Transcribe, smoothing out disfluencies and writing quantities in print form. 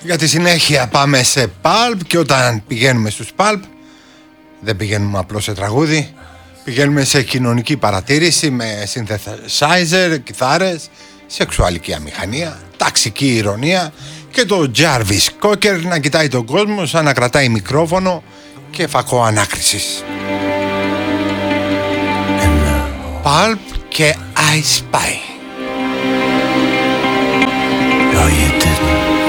Για τη συνέχεια πάμε σε Pulp και όταν πηγαίνουμε στους Pulp δεν πηγαίνουμε απλώς σε τραγούδι, πηγαίνουμε σε κοινωνική παρατήρηση με synthesizer, κιθάρες, σεξουαλική αμηχανία, ταξική ηρωνία και το Jarvis Cocker να κοιτάει τον κόσμο σαν να κρατάει μικρόφωνο και φακό ανάκρισης. Pulp και I Spy. No, you didn't.